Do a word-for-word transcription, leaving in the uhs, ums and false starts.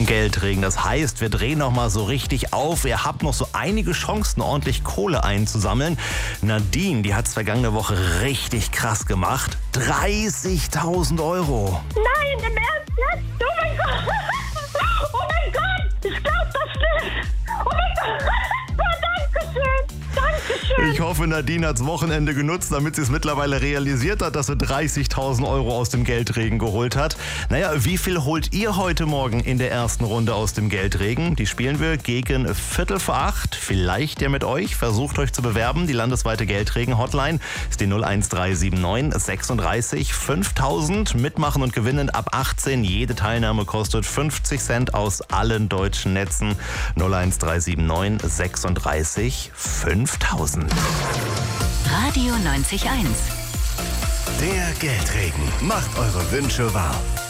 Geldregen. Das heißt, wir drehen noch mal so richtig auf. Ihr habt noch so einige Chancen, ordentlich Kohle einzusammeln. Nadine, die hat es vergangene Woche richtig krass gemacht. dreißigtausend Euro. Nein, im Ernst jetzt? Oh mein Gott! Oh mein Gott! Ich glaub das nicht! Oh mein Gott! Dankeschön! Dankeschön! Ich hoffe, Nadine hat's Wochenende genutzt, damit sie es mittlerweile realisiert hat, dass sie dreißigtausend Euro aus dem Geldregen geholt hat. Naja, wie viel holt ihr heute Morgen in der ersten Runde aus dem Geldregen? Die spielen wir gegen Viertel vor acht. Vielleicht ja mit euch. Versucht euch zu bewerben. Die landesweite Geldregen-Hotline ist die null eins drei sieben neun sechsunddreißig fünftausend. Mitmachen und gewinnen ab achtzehn. Jede Teilnahme kostet fünfzig Cent aus allen deutschen Netzen. null eins drei sieben neun sechsunddreißig fünftausend. Radio neunzig Komma eins. Der Geldregen macht eure Wünsche wahr.